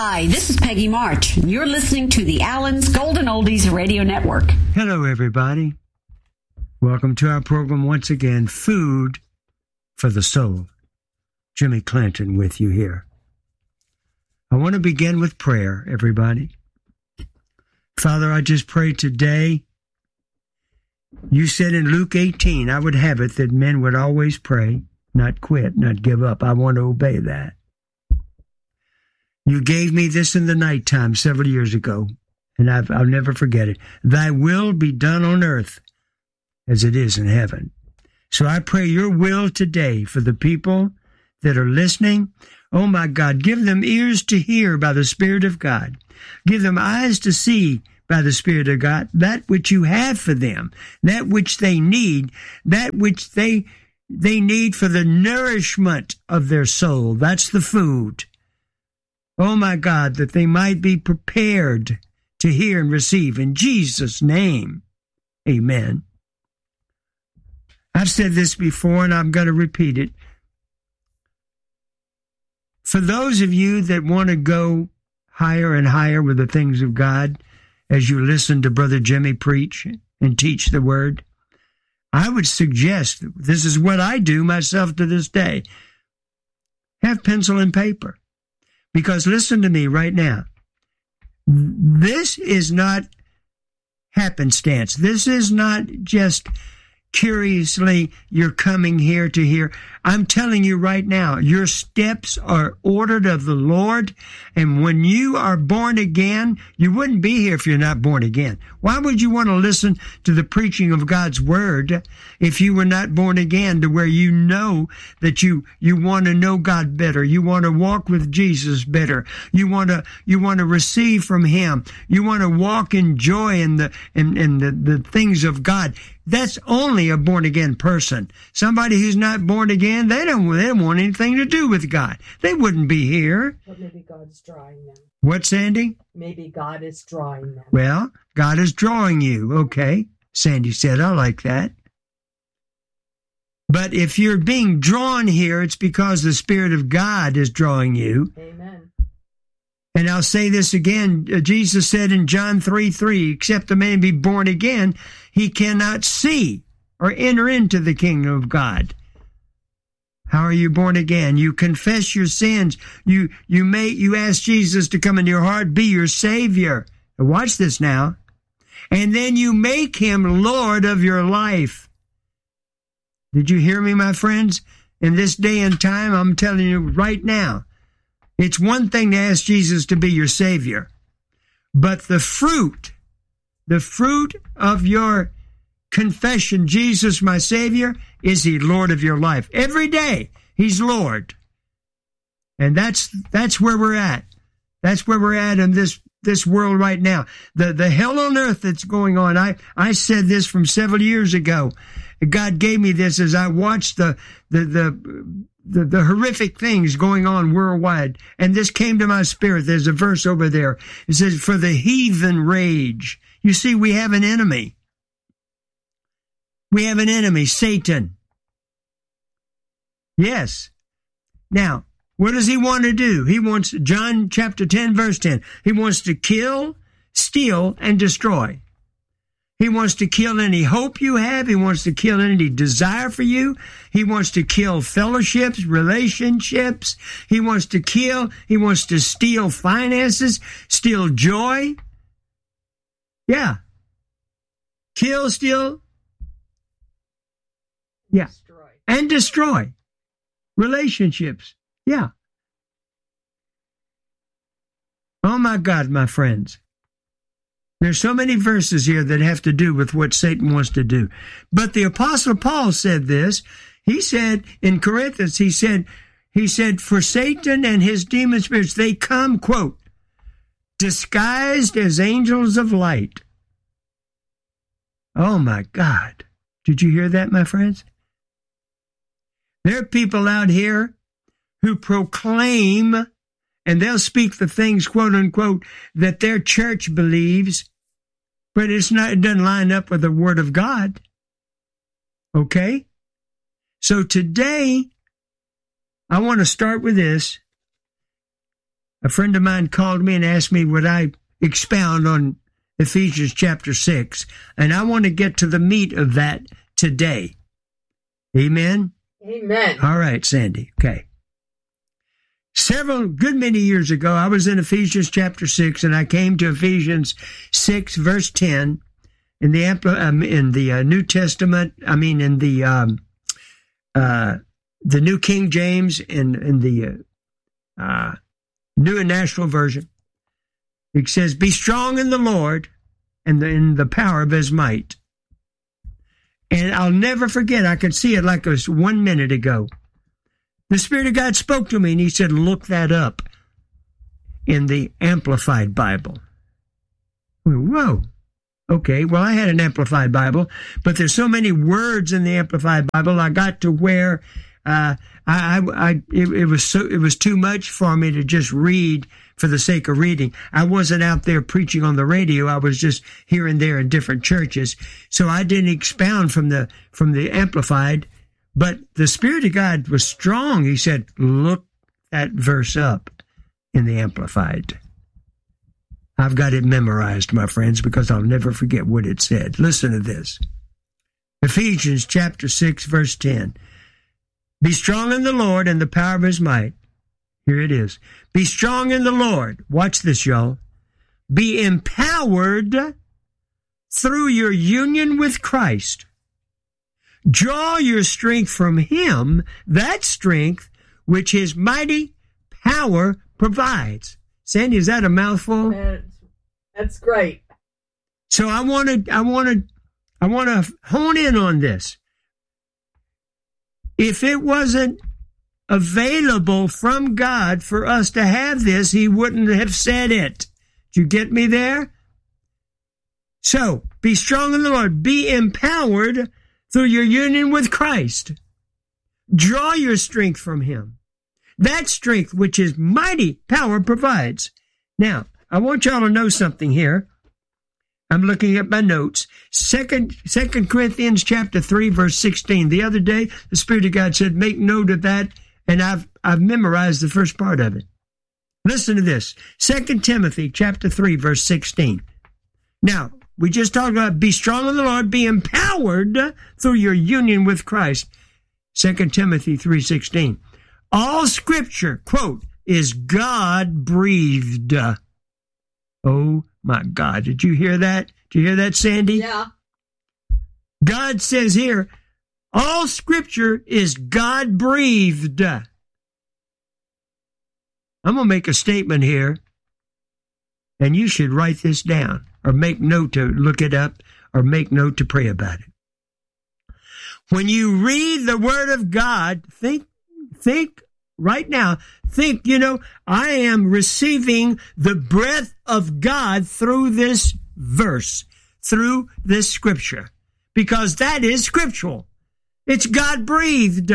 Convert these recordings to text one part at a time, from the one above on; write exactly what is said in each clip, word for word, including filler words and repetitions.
Hi, this is Peggy March, and you're listening to the Allen's Golden Oldies Radio Network. Hello, everybody. Welcome to our program once again, Food for the Soul. Jimmy Clinton with you here. I want to begin with prayer, everybody. Father, I just pray today. You said in Luke eighteen, I would have it that men would always pray, not quit, not give up. I want to obey that. You gave me this in the nighttime several years ago, and I've, I'll never forget it. Thy will be done on earth as it is in heaven. So I pray your will today for the people that are listening. Oh, my God, give them ears to hear by the Spirit of God. Give them eyes to see by the Spirit of God that which you have for them, that which they need, that which they they need for the nourishment of their soul. That's the food. Oh, my God, that they might be prepared to hear and receive. In Jesus' name, amen. I've said this before, and I'm going to repeat it. For those of you that want to go higher and higher with the things of God, as you listen to Brother Jimmy preach and teach the Word, I would suggest, this is what I do myself to this day, have pencil and paper. Because listen to me right now. This is not happenstance. This is not just curiously you're coming here to hear. I'm telling you right now, your steps are ordered of the Lord. And when you are born again, you wouldn't be here if you're not born again. Why would you want to listen to the preaching of God's word if you were not born again, to where you know that you, you want to know God better. You want to walk with Jesus better. You want to, you want to receive from him. You want to walk in joy in the, in, in the, the things of God. That's only a born-again person. Somebody who's not born again, they don't, they don't want anything to do with God. They wouldn't be here. But maybe God's drawing them. What, Sandy? Maybe God is drawing them. Well, God is drawing you. Okay, Sandy said, I like that. But if you're being drawn here, it's because the Spirit of God is drawing you. Amen. And I'll say this again. Jesus said in John three three, except a man be born again, he cannot see or enter into the kingdom of God. How are you born again? You confess your sins. You you may you ask Jesus to come into your heart, be your Savior. Now watch this now. And then you make him Lord of your life. Did you hear me, my friends? In this day and time, I'm telling you right now, it's one thing to ask Jesus to be your Savior, but the fruit, the fruit of your confession, Jesus, my Savior, is he Lord of your life. Every day, he's Lord. And that's that's where we're at. That's where we're at in this, this world right now. The, the hell on earth that's going on. I, I said this from several years ago. God gave me this as I watched the the the The, the horrific things going on worldwide. And this came to my spirit. There's a verse over there. It says, for the heathen rage. You see, we have an enemy. We have an enemy, Satan. Yes. Now, what does he want to do? He wants, John chapter ten, verse ten, he wants to kill, steal, and destroy. He wants to kill any hope you have. He wants to kill any desire for you. He wants to kill fellowships, relationships. He wants to kill. He wants to steal finances, steal joy. Yeah. Kill, steal. Yeah. Destroy. And destroy. Relationships. Yeah. Oh, my God, my friends. There's so many verses here that have to do with what Satan wants to do. But the Apostle Paul said this. He said in Corinthians, he said, he said, for Satan and his demon spirits, they come, quote, disguised as angels of light. Oh, my God. Did you hear that, my friends? There are people out here who proclaim, and they'll speak the things, quote unquote, that their church believes, but it's not, it doesn't line up with the Word of God. Okay? So today, I want to start with this. a friend of mine called me and asked me would I expound on Ephesians chapter six, and I want to get to the meat of that today. Amen? Amen. All right, Sandy. Okay. Several, good many years ago, I was in Ephesians chapter six, and I came to Ephesians six, verse ten, in the um, in the uh, New Testament, I mean, in the um, uh, the New King James, in, in the uh, uh, New International Version. It says, be strong in the Lord and the, in the power of his might. And I'll never forget, I could see it like it was one minute ago. The Spirit of God spoke to me and he said, look that up in the Amplified Bible. Whoa. Okay, well, I had an Amplified Bible, but there's so many words in the Amplified Bible, I got to where uh, I, I, I it, it was so it was too much for me to just read for the sake of reading. I wasn't out there preaching on the radio. I was just here and there in different churches, so I didn't expound from the from the Amplified. But the Spirit of God was strong. He said, look that verse up in the Amplified. I've got it memorized, my friends, because I'll never forget what it said. Listen to this. Ephesians chapter six, verse ten. Be strong in the Lord and the power of his might. Here it is. Be strong in the Lord. Watch this, y'all. Be empowered through your union with Christ. Draw your strength from him, that strength which his mighty power provides. Sandy, is that a mouthful? Man, that's great. So I want to, I want to, I want to hone in on this. If it wasn't available from God for us to have this, he wouldn't have said it. Did you get me there? So, be strong in the Lord. Be empowered through your union with Christ. Draw your strength from him. That strength which his mighty power provides. Now, I want y'all to know something here. I'm looking at my notes. Second, Second Corinthians chapter three, verse sixteen. The other day, the Spirit of God said, make note of that, and I've I've memorized the first part of it. Listen to this. Second Timothy chapter three, verse sixteen. Now, we just talked about be strong in the Lord, be empowered through your union with Christ. Second Timothy three sixteen. All scripture, quote, is God-breathed. Oh, my God. Did you hear that? Did you hear that, Sandy? Yeah. God says here, all scripture is God-breathed. I'm going to make a statement here, and you should write this down or make note to look it up or make note to pray about it. When you read the Word of God, think, think right now, think, you know, I am receiving the breath of God through this verse, through this scripture, because that is scriptural. It's God-breathed.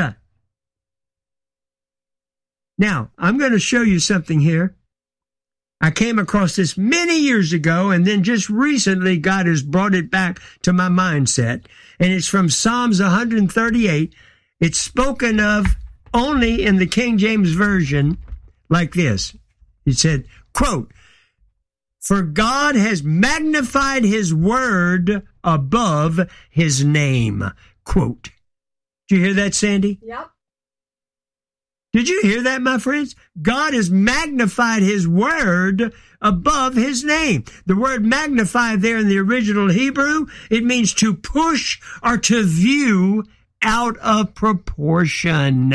Now, I'm going to show you something here. I came across this many years ago, and then just recently God has brought it back to my mindset, and it's from Psalms one thirty-eight. It's spoken of only in the King James Version like this. It said, quote, for God has magnified his word above his name. Quote. Did you hear that, Sandy? Yep. Did you hear that, my friends? God has magnified his word above his name. The word magnify there in the original Hebrew, it means to push or to view out of proportion.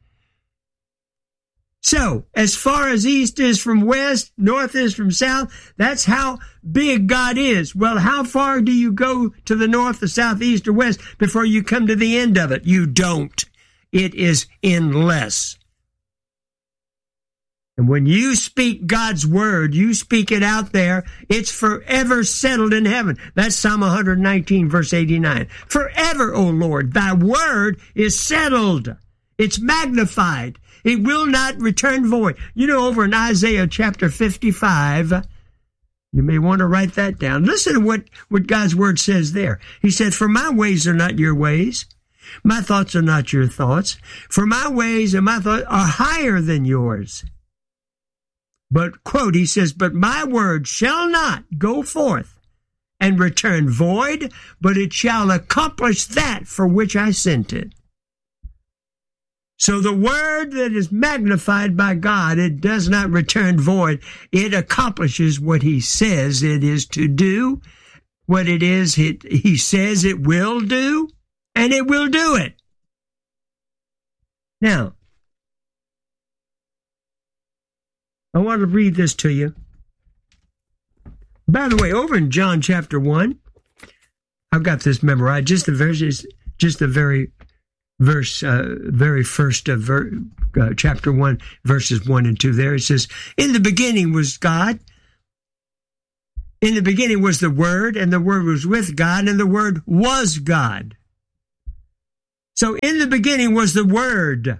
So, as far as east is from west, north is from south, that's how big God is. Well, how far do you go to the north, the south, east, or west before you come to the end of it? You don't. It is endless. And when you speak God's word, you speak it out there, it's forever settled in heaven. That's Psalm one nineteen, verse eighty-nine. Forever, O Lord, thy word is settled. It's magnified. It will not return void. You know, over in Isaiah chapter fifty-five, you may want to write that down. Listen to what, what God's word says there. He said, for my ways are not your ways. My thoughts are not your thoughts. For my ways and my thoughts are higher than yours. But, quote, he says, but my word shall not go forth and return void, but it shall accomplish that for which I sent it. So the word that is magnified by God, it does not return void. It accomplishes what he says it is to do, what it is it, he says it will do, and it will do it. Now, I want to read this to you. By the way, over in John chapter one, I've got this memorized. Just the verses, just the very verse, uh, very first of ver, uh, chapter one, verses one and two. There it says, "In the beginning was God. In the beginning was the Word, and the Word was with God, and the Word was God." So, in the beginning was the Word.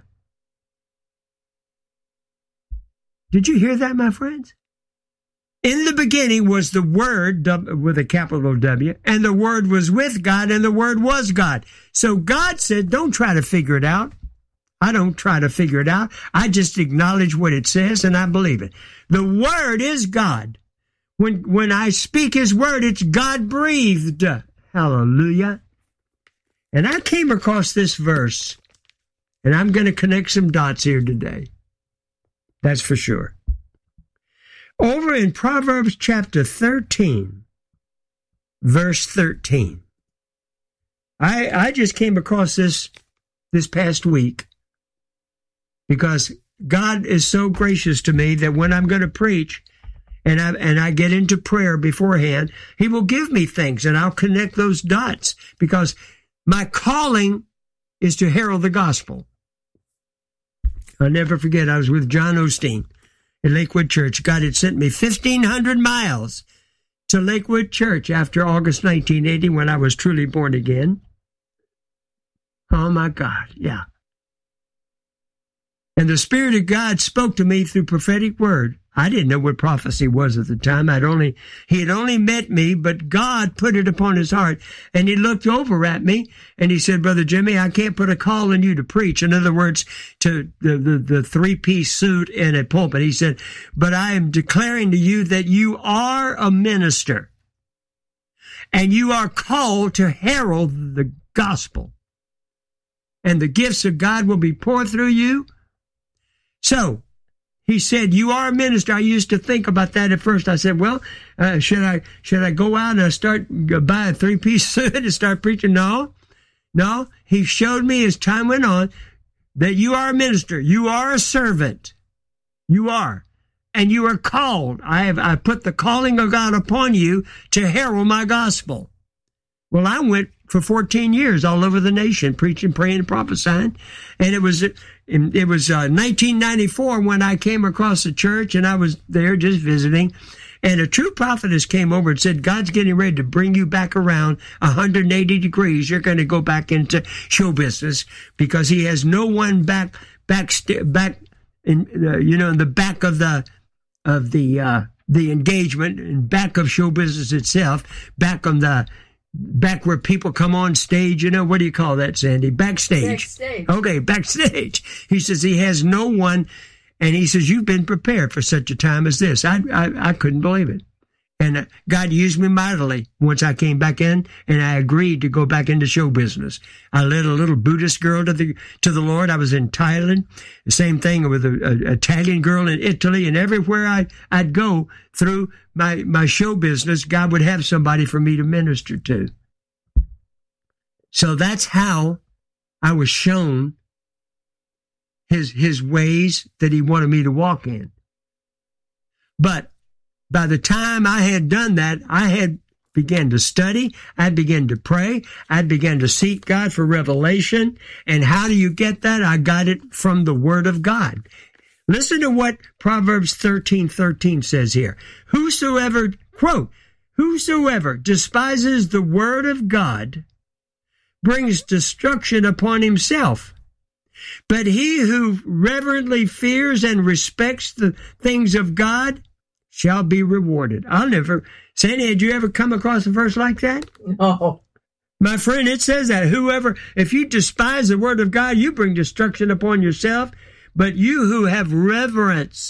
Did you hear that, my friends? In the beginning was the Word, with a capital W, and the Word was with God, and the Word was God. So God said, don't try to figure it out. I don't try to figure it out. I just acknowledge what it says, and I believe it. The Word is God. When, when I speak His Word, it's God-breathed. Hallelujah. And I came across this verse, and I'm going to connect some dots here today. That's for sure. Over in Proverbs chapter thirteen, verse thirteen. I, I just came across this this past week because God is so gracious to me that when I'm going to preach and I, and I get into prayer beforehand, He will give me things and I'll connect those dots because my calling is to herald the gospel. I'll never forget, I was with John Osteen at Lakewood Church. God had sent me fifteen hundred miles to Lakewood Church after August nineteen eighty when I was truly born again. Oh my God, yeah. And the Spirit of God spoke to me through prophetic word. I didn't know what prophecy was at the time. I'd only, he had only met me, but God put it upon his heart. And he looked over at me and he said, Brother Jimmy, I can't put a call on you to preach. In other words, to the, the, the three-piece suit in a pulpit. He said, but I am declaring to you that you are a minister and you are called to herald the gospel. And the gifts of God will be poured through you. So, he said, you are a minister. I used to think about that at first. I said, well, uh, should I should I go out and start uh, buy a three-piece suit and start preaching? No, no. He showed me as time went on that you are a minister. You are a servant. You are. And you are called. I have I put the calling of God upon you to herald my gospel. Well, I went for fourteen years all over the nation, preaching, praying, and prophesying. And it was it was uh, nineteen ninety-four when I came across the church, and I was there just visiting. And a true prophetess came over and said, God's getting ready to bring you back around one hundred eighty degrees. You're going to go back into show business because he has no one back, back, back in, uh, you know, in the back of the, of the, uh, the engagement and back of show business itself, back on the, back where people come on stage, you know, what do you call that, Sandy? Backstage. Backstage. Okay, backstage. He says he has no one, and he says, you've been prepared for such a time as this. I I, I couldn't believe it. And uh, God used me mightily once I came back in, and I agreed to go back into show business. I led a little Buddhist girl to the to the Lord. I was in Thailand. The same thing with an Italian girl in Italy, and everywhere I, I'd go through my, my show business, God would have somebody for me to minister to. So that's how I was shown his his ways that he wanted me to walk in. But by the time I had done that, I had began to study. I began to pray. I began to seek God for revelation. And how do you get that? I got it from the Word of God. Listen to what Proverbs thirteen thirteen says here. Whosoever, quote, whosoever despises the Word of God brings destruction upon himself. But he who reverently fears and respects the things of God shall be rewarded. I'll never, Sandy, had you ever come across a verse like that? No. My friend, it says that whoever, if you despise the word of God, you bring destruction upon yourself. But you who have reverence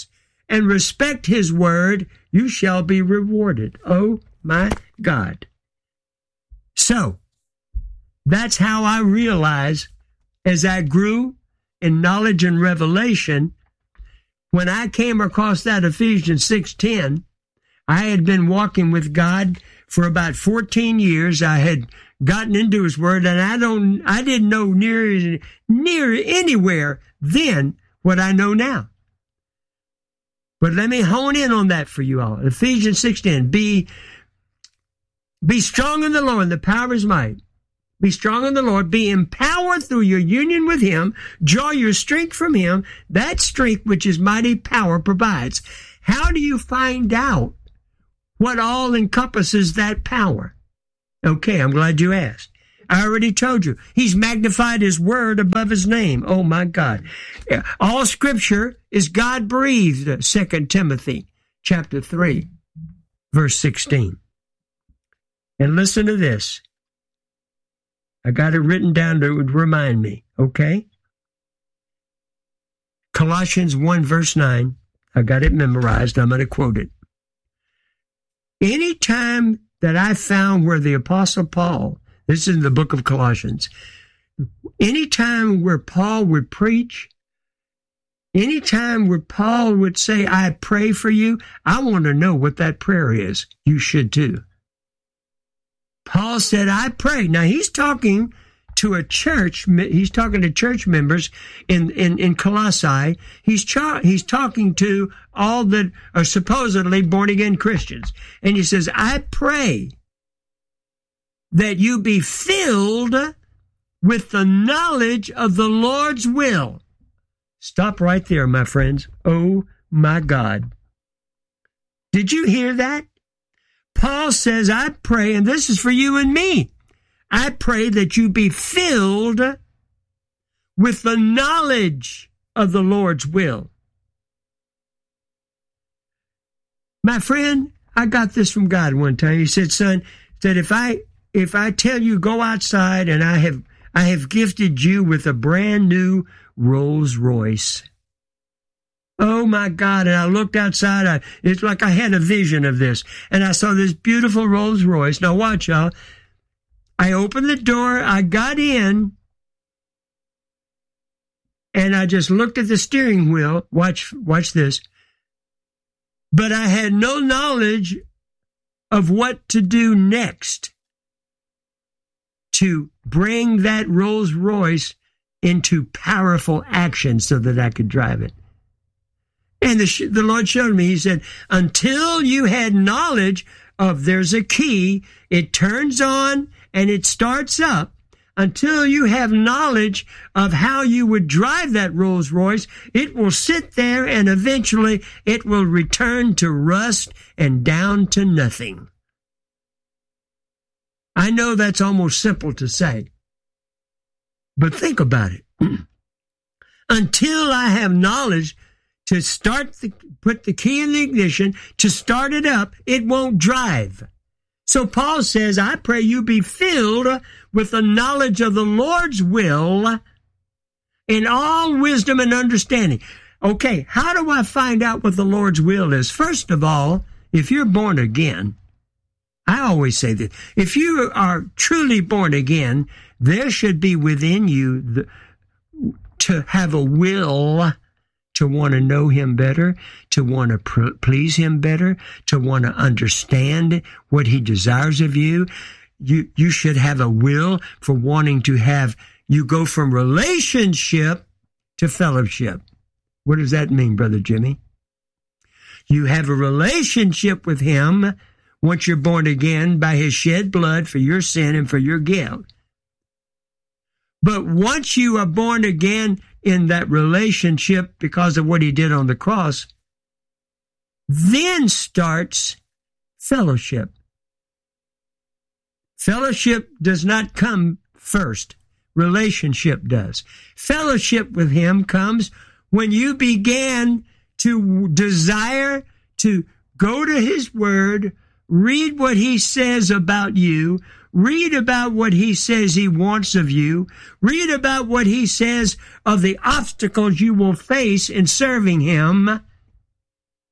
and respect his word, you shall be rewarded. Oh my God. So, that's how I realized as I grew in knowledge and revelation, when I came across that Ephesians six ten, I had been walking with God for about fourteen years. I had gotten into his word, and I don't, I didn't know near, near anywhere then what I know now. But let me hone in on that for you all. Ephesians six ten, be, be strong in the Lord, the power of his might. Be strong in the Lord. Be empowered through your union with him. Draw your strength from him. That strength which his mighty power provides. How do you find out what all encompasses that power? Okay, I'm glad you asked. I already told you. He's magnified his word above his name. Oh, my God. All scripture is God-breathed, Second Timothy chapter three, verse sixteen. And listen to this. I got it written down to remind me, okay? Colossians one, verse nine. I got it memorized. I'm going to quote it. Anytime that I found where the Apostle Paul, this is in the book of Colossians, anytime where Paul would preach, anytime where Paul would say, I pray for you, I want to know what that prayer is. You should too. Paul said, I pray. Now, he's talking to a church. He's talking to church members in, in, in Colossae. He's, cha- he's talking to all that are supposedly born-again Christians. And he says, I pray that you be filled with the knowledge of the Lord's will. Stop right there, my friends. Oh, my God. Did you hear that? Paul says, I pray, and this is for you and me, I pray that you be filled with the knowledge of the Lord's will. My friend, I got this from God one time. He said, son, that if I if I tell you go outside and I have I have gifted you with a brand new Rolls Royce. Oh, my God. And I looked outside. I, it's like I had a vision of this. And I saw this beautiful Rolls Royce. Now, watch, y'all. I opened the door. I got in. And I just looked at the steering wheel. Watch, watch this. But I had no knowledge of what to do next to bring that Rolls Royce into powerful action so that I could drive it. And the, the Lord showed me, he said, until you had knowledge of there's a key, it turns on and it starts up. Until you have knowledge of how you would drive that Rolls Royce, it will sit there and eventually it will return to rust and down to nothing. I know that's almost simple to say, but think about it. Until I have knowledge to start the, put the key in the ignition, to start it up, it won't drive. So Paul says, I pray you be filled with the knowledge of the Lord's will in all wisdom and understanding. Okay, how do I find out what the Lord's will is? First of all, if you're born again, I always say this, if you are truly born again, there should be within you the, to have a will to want to know him better, to want to pr- please him better, to want to understand what he desires of you. You, you should have a will for wanting to have, you go from relationship to fellowship. What does that mean, Brother Jimmy? You have a relationship with him once you're born again by his shed blood for your sin and for your guilt. But once you are born again in that relationship because of what he did on the cross, then starts fellowship. Fellowship does not come first. Relationship does. Fellowship with him comes when you began to desire to go to his word, read what he says about you, read about what he says he wants of you, read about what he says of the obstacles you will face in serving him,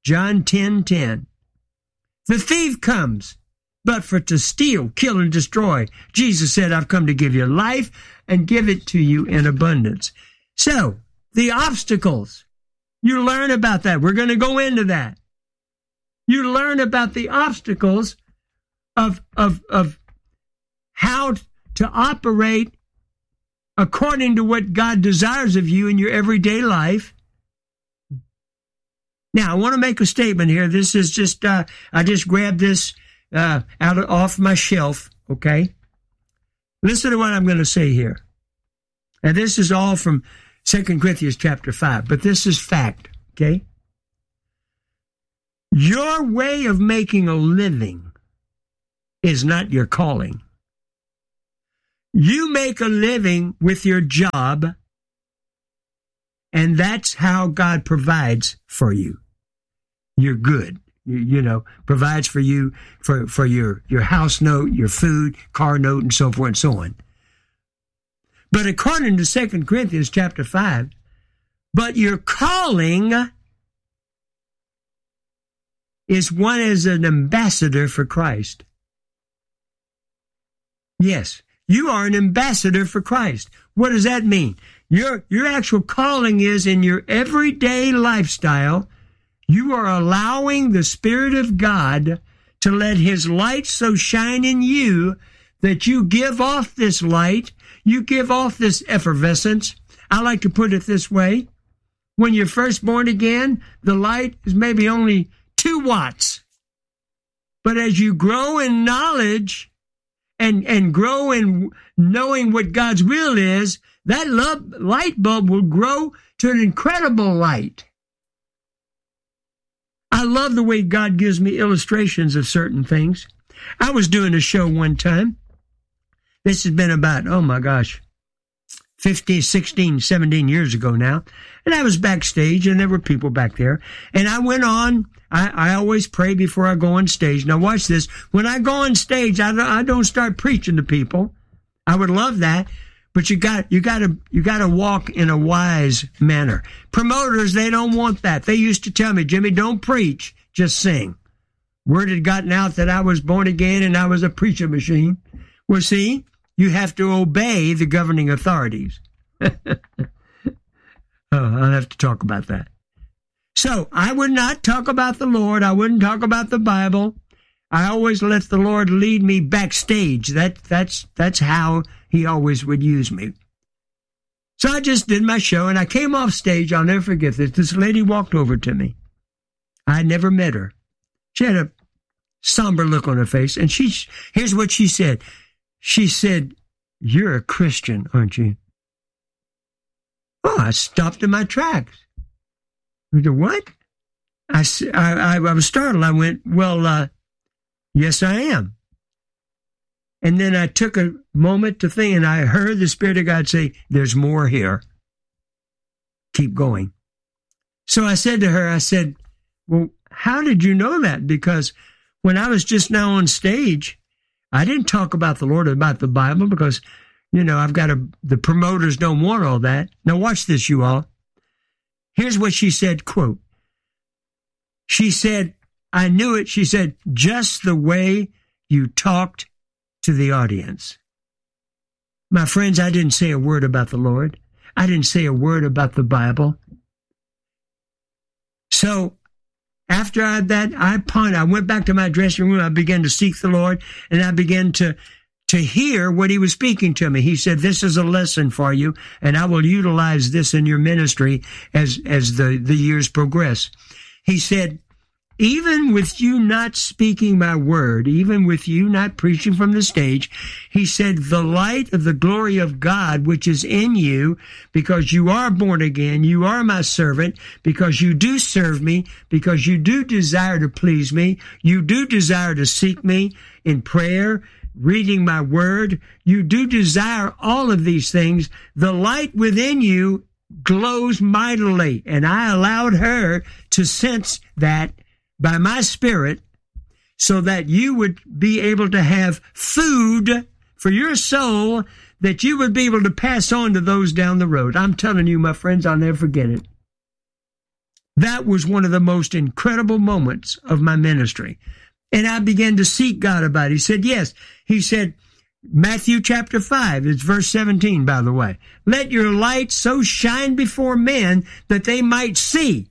John ten ten. The thief comes, but for to steal, kill, and destroy. Jesus said, I've come to give you life and give it to you in abundance. So, the obstacles, you learn about that. We're going to go into that. You learn about the obstacles of, of, of how to operate according to what God desires of you in your everyday life. Now, I want to make a statement here. This is just, uh, I just grabbed this uh, out of, off my shelf, okay? Listen to what I'm going to say here. And this is all from Second Corinthians chapter five, but this is fact, okay? Your way of making a living is not your calling. You make a living with your job, and that's how God provides for you. You're good. You, you know, provides for you for, for your, your house note, your food, car note, and so forth and so on. But according to Second Corinthians chapter five, but your calling is one as an ambassador for Christ. Yes, you are an ambassador for Christ. What does that mean? Your, your actual calling is in your everyday lifestyle, you are allowing the Spirit of God to let His light so shine in you that you give off this light, you give off this effervescence. I like to put it this way. When you're first born again, the light is maybe only two watts. But as you grow in knowledge and, and grow in knowing what God's will is, that love, light bulb will grow to an incredible light. I love the way God gives me illustrations of certain things. I was doing a show one time. This has been about, oh my gosh, fifteen, sixteen, seventeen years ago now. And I was backstage and there were people back there. And I went on, I, I always pray before I go on stage. Now watch this. When I go on stage, I don't, I don't start preaching to people. I would love that. But you got, you got to, you got to walk in a wise manner. Promoters, they don't want that. They used to tell me, Jimmy, don't preach, just sing. Word had gotten out that I was born again and I was a preacher machine. Well, see, you have to obey the governing authorities. Oh, I'll have to talk about that. So I would not talk about the Lord. I wouldn't talk about the Bible. I always let the Lord lead me backstage. That, that's, that's how He always would use me. So I just did my show, and I came off stage. I'll never forget this. This lady walked over to me. I had never met her. She had a somber look on her face, and she, here's what she said. She said, "You're a Christian, aren't you?" Oh, I stopped in my tracks. I said, "What?" I, I, I was startled. I went, well, uh, yes, I am. And then I took a moment to think, and I heard the Spirit of God say, "There's more here. Keep going." So I said to her, I said, "Well, how did you know that?" Because when I was just now on stage, I didn't talk about the Lord, about the Bible, because, you know, I've got a, the promoters don't want all that. Now watch this, you all. Here's what she said, quote, she said, "I knew it." She said, "Just the way you talked to the audience." My friends, I didn't say a word about the Lord. I didn't say a word about the Bible. So after I, that, I pondered, I went back to my dressing room. I began to seek the Lord, and I began to, to hear what He was speaking to me. He said, "This is a lesson for you, and I will utilize this in your ministry as, as the, the years progress." He said, "Even with you not speaking my word, even with you not preaching from the stage," He said, "the light of the glory of God, which is in you, because you are born again, you are my servant, because you do serve me, because you do desire to please me, you do desire to seek me in prayer, reading my word, you do desire all of these things. The light within you glows mightily." And I allowed her to sense that by my Spirit, so that you would be able to have food for your soul that you would be able to pass on to those down the road. I'm telling you, my friends, I'll never forget it. That was one of the most incredible moments of my ministry. And I began to seek God about it. He said, yes. He said, Matthew chapter five, it's verse seventeen, by the way. Let your light so shine before men that they might see.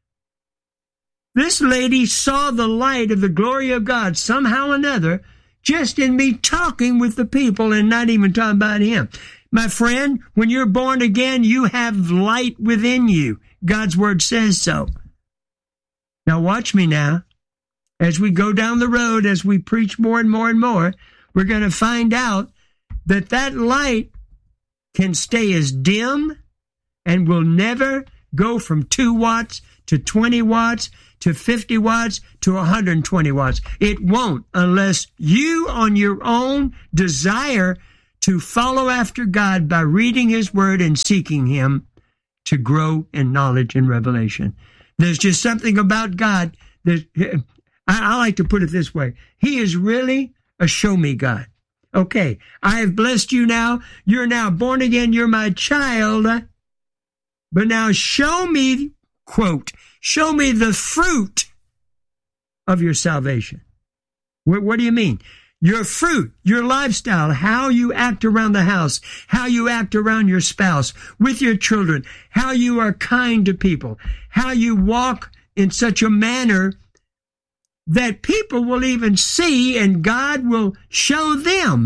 This lady saw the light of the glory of God somehow or another just in me talking with the people and not even talking about him. My friend, when you're born again, you have light within you. God's word says so. Now watch me now. As we go down the road, as we preach more and more and more, we're going to find out that that light can stay as dim and will never go from two watts to twenty watts to fifty watts to one hundred twenty watts. It won't unless you on your own desire to follow after God by reading his word and seeking him to grow in knowledge and revelation. There's just something about God that I, I like to put it this way. He is really a show me God. Okay, I have blessed you now. You're now born again. You're my child. But now show me, quote, show me the fruit of your salvation. What, what do you mean? Your fruit, your lifestyle, how you act around the house, how you act around your spouse, with your children, how you are kind to people, how you walk in such a manner that people will even see and God will show them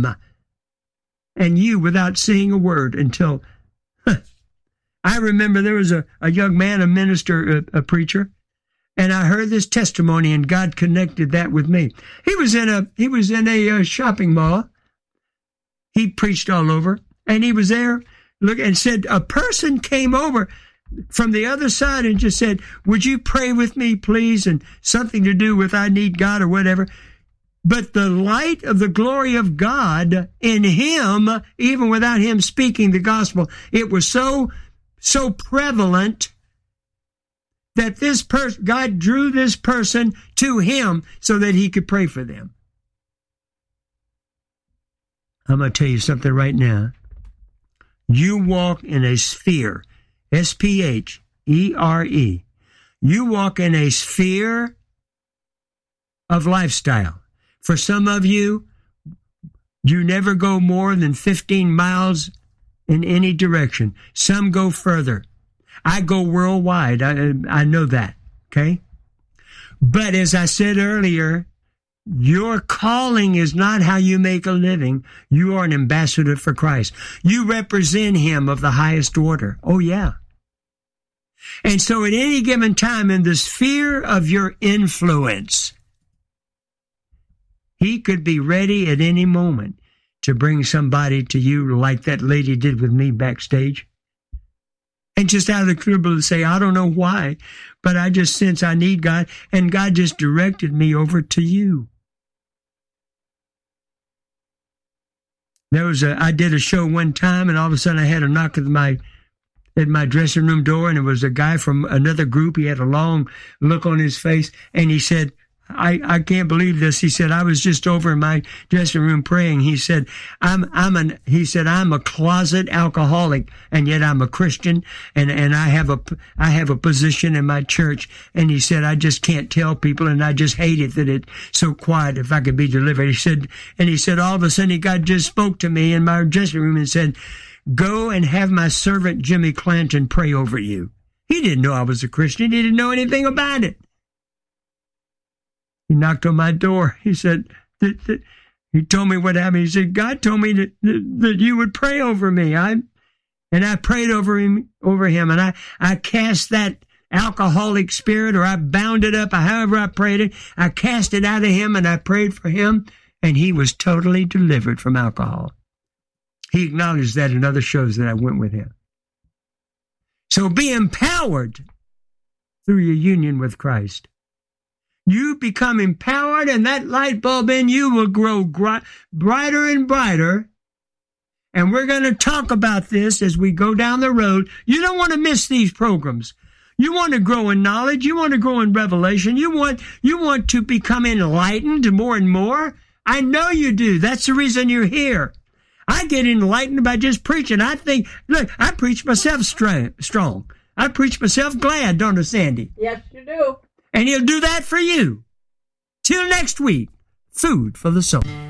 and you without saying a word until, huh. I remember there was a, a young man, a minister, a, a preacher, and I heard this testimony and God connected that with me. He was in a, he was in a uh, shopping mall. He preached all over and he was there look and said, a person came over from the other side and just said, would you pray with me, please? And something to do with I need God or whatever. But the light of the glory of God in him, even without him speaking the gospel, it was so, so prevalent that this person, God drew this person to him so that he could pray for them. I'm going to tell you something right now. You walk in a sphere, S P H E R E. You walk in a sphere of lifestyle. For some of you, you never go more than fifteen miles in any direction. Some go further. I go worldwide. I, I know that, okay? But as I said earlier, your calling is not how you make a living. You are an ambassador for Christ. You represent him of the highest order. Oh, yeah. And so at any given time in the sphere of your influence, he could be ready at any moment to bring somebody to you like that lady did with me backstage. And just out of the clear blue to say, I don't know why, but I just sense I need God, and God just directed me over to you. There was a, I did a show one time, and all of a sudden I had a knock at my at my dressing room door, and it was a guy from another group. He had a long look on his face, and he said, I, I can't believe this. He said, I was just over in my dressing room praying. He said, I'm, I'm an, he said, I'm a closet alcoholic, and yet I'm a Christian, and, and I have a, I have a position in my church. And he said, I just can't tell people, and I just hate it that it's so quiet if I could be delivered. He said, and he said, all of a sudden God just spoke to me in my dressing room and said, go and have my servant Jimmy Clanton pray over you. He didn't know I was a Christian. He didn't know anything about it. He knocked on my door. He said, that, that, he told me what happened. He said, God told me that, that, that you would pray over me. I, and I prayed over him, over him, and I, I cast that alcoholic spirit, or I bound it up, or however I prayed it. I cast it out of him, and I prayed for him, and he was totally delivered from alcohol. He acknowledged that in other shows that I went with him. So be empowered through your union with Christ. You become empowered, and that light bulb in you will grow gr- brighter and brighter. And we're going to talk about this as we go down the road. You don't want to miss these programs. You want to grow in knowledge. You want to grow in revelation. You want, you want to become enlightened more and more. I know you do. That's the reason you're here. I get enlightened by just preaching. I think, look, I preach myself strong. I preach myself glad, don't I, Sandy? Yes, you do. And he'll do that for you. Till next week, food for the soul.